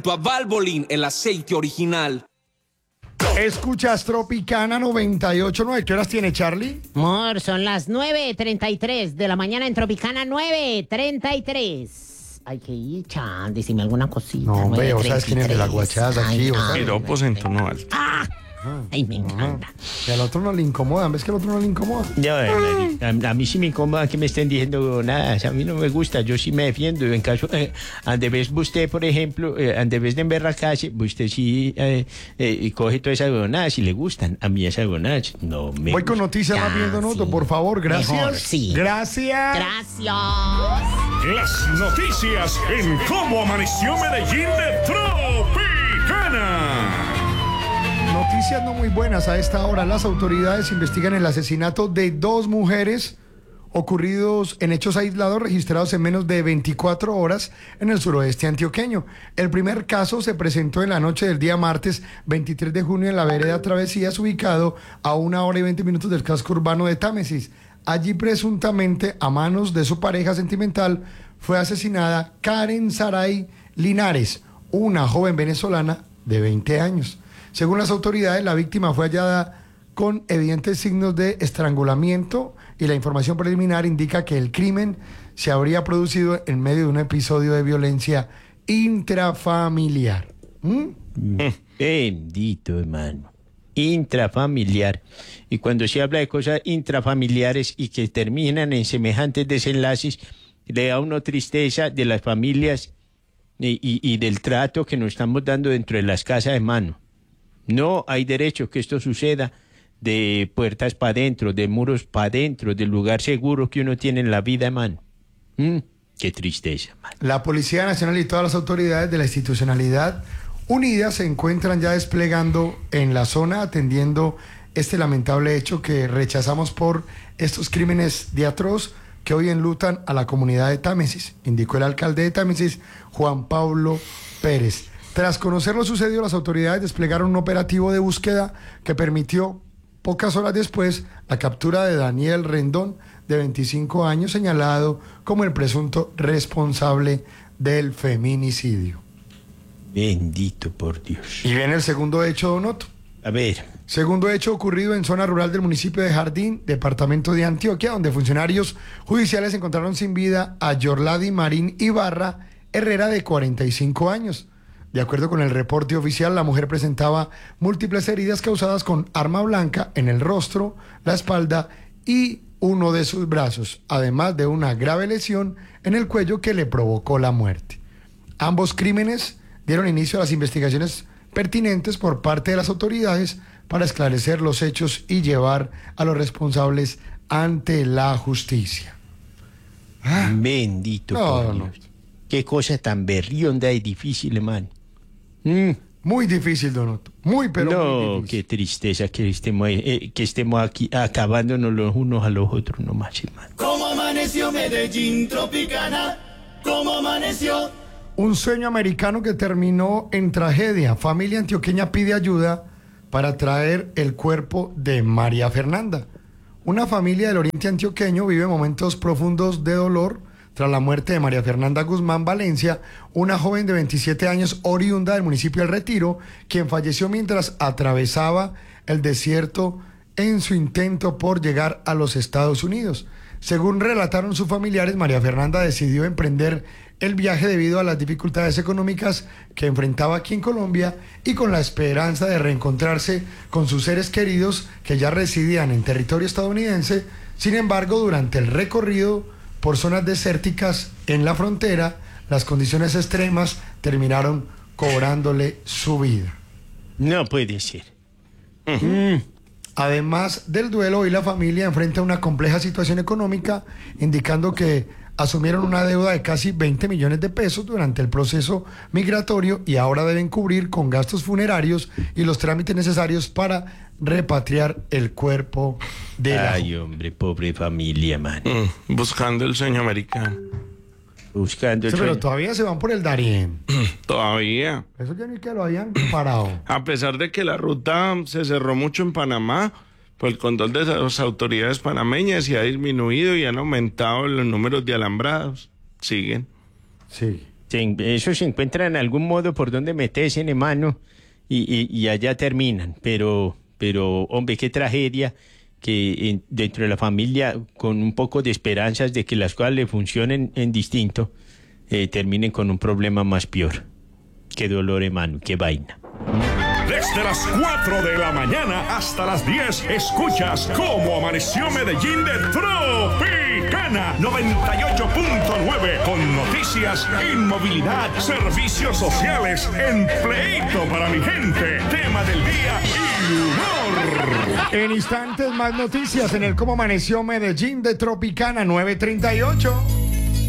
A Valvoline, el aceite original. Escuchas Tropicana 98.9. ¿Qué horas tiene, Charlie? Amor, son las 9:33 de la mañana en Tropicana, 9:33. Hay que ir, Chan, decime alguna cosita. No, hombre, vos sabes quién es de la guachada aquí. Piropos en tono alto. Ay, me encanta. Y al otro no le incomoda. ¿Ves que al otro no le incomoda? No, a mí sí me incomoda que me estén diciendo nada. A mí no me gusta, yo sí me defiendo. En caso, ande vez usted, por ejemplo, ande vez de emberracarse, usted sí coge todas esas huevonadas si le gustan. A mí esas huevonadas no me Voy con noticias más bien, Donoto, por favor. Gracias. Mejor, sí. Gracias. Gracias. Las noticias en Cómo Amaneció Medellín de Tropicana. Noticias no muy buenas a esta hora. Las autoridades investigan el asesinato de 2 mujeres ocurridos en hechos aislados registrados en menos de 24 horas en el suroeste antioqueño. El primer caso se presentó en la noche del día martes 23 de junio en la vereda Travesías, ubicado a 1 hora y 20 minutos del casco urbano de Támesis. Allí presuntamente a manos de su pareja sentimental fue asesinada Karen Saray Linares, una joven venezolana de 20 años. Según las autoridades, la víctima fue hallada con evidentes signos de estrangulamiento y la información preliminar indica que el crimen se habría producido en medio de un episodio de violencia intrafamiliar. Bendito, hermano. Intrafamiliar. Y cuando se habla de cosas intrafamiliares y que terminan en semejantes desenlaces, le da a uno tristeza de las familias y del trato que nos estamos dando dentro de las casas, hermano. No hay derecho que esto suceda de puertas para adentro, de muros para adentro, del lugar seguro que uno tiene en la vida, hermano. Qué tristeza, hermano. La Policía Nacional y todas las autoridades de la institucionalidad unidas se encuentran ya desplegando en la zona atendiendo este lamentable hecho que rechazamos por estos crímenes de atroz que hoy enlutan a la comunidad de Támesis, indicó el alcalde de Támesis, Juan Pablo Pérez. Tras conocer lo sucedido, las autoridades desplegaron un operativo de búsqueda que permitió, pocas horas después, la captura de Daniel Rendón, de 25 años, señalado como el presunto responsable del feminicidio. Bendito por Dios. Y viene el segundo hecho, Donoto. A ver. Segundo hecho ocurrido en zona rural del municipio de Jardín, departamento de Antioquia, donde funcionarios judiciales encontraron sin vida a Yorlady Marín Ibarra Herrera, de 45 años. De acuerdo con el reporte oficial, la mujer presentaba múltiples heridas causadas con arma blanca en el rostro, la espalda y uno de sus brazos, además de una grave lesión en el cuello que le provocó la muerte. Ambos crímenes dieron inicio a las investigaciones pertinentes por parte de las autoridades para esclarecer los hechos y llevar a los responsables ante la justicia. Bendito por Dios. Qué cosa tan berrionda y difícil, hermano. Muy difícil, Donoto. Muy, pero no, muy difícil. Qué tristeza que estemos aquí acabándonos los unos a los otros nomás, hermano. ¿Cómo amaneció Medellín Tropicana? ¿Cómo amaneció? Un sueño americano que terminó en tragedia. Familia antioqueña pide ayuda para traer el cuerpo de María Fernanda. Una familia del oriente antioqueño vive momentos profundos de dolor tras la muerte de María Fernanda Guzmán Valencia, una joven de 27 años oriunda del municipio del Retiro, quien falleció mientras atravesaba el desierto en su intento por llegar a los Estados Unidos. Según relataron sus familiares, María Fernanda decidió emprender el viaje debido a las dificultades económicas que enfrentaba aquí en Colombia y con la esperanza de reencontrarse con sus seres queridos que ya residían en territorio estadounidense. Sin embargo, durante el recorrido por zonas desérticas en la frontera, las condiciones extremas terminaron cobrándole su vida. No puede ser. Además del duelo, hoy la familia enfrenta una compleja situación económica, indicando que asumieron una deuda de casi 20 millones de pesos durante el proceso migratorio y ahora deben cubrir con gastos funerarios y los trámites necesarios para repatriar el cuerpo de la... Ay, hombre, pobre familia, man. Buscando el sueño americano. Buscando el Sí, pero sueño. todavía se van por el Darién. Todavía. Eso ya ni que lo hayan parado. A pesar de que la ruta se cerró mucho en Panamá, por el control de las autoridades panameñas y ha disminuido y han aumentado los números de alambrados. Siguen. Sí. Eso se encuentra en algún modo por donde meterse, hermano, y allá terminan. Pero, hombre, qué tragedia que dentro de la familia, con un poco de esperanzas de que las cosas le funcionen en distinto, terminen con un problema más peor. Qué dolor, hermano, qué vaina. Desde las 4 de la mañana hasta las 10, escuchas Cómo Amaneció Medellín de Tropicana 98.9, con noticias, inmovilidad, servicios sociales, empleito para mi gente, tema del día y humor. En instantes más noticias en el Cómo Amaneció Medellín de Tropicana 938.